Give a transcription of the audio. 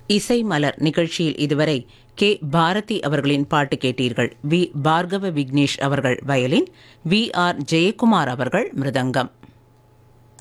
இசை மலர் நிகழ்ச்சியில் இதுவரை கே பாரதி அவர்களின் பாட்டு கேட்டீர்கள். வி பார்கவ விக்னேஷ் அவர்கள் வயலின், வி ஆர் ஜெயக்குமார் அவர்கள் மிருதங்கம்.